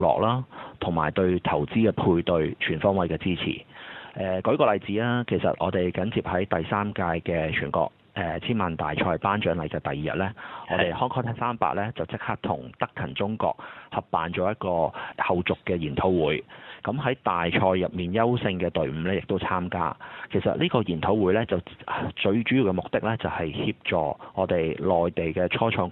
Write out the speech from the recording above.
樂啦，同埋對投資嘅配對全方位嘅支持。舉個例子啊，其實我哋緊接喺第3屆嘅全國千萬大賽頒獎禮嘅第2日呢，我哋 Hong Kong Tech 300呢就即刻同德勤中國合辦咗一個後續嘅研討會。咁喺大賽入面優勝嘅隊伍呢，亦都參加。其實呢個研討會呢，就最主要嘅目的呢，就係協助我哋內地嘅初創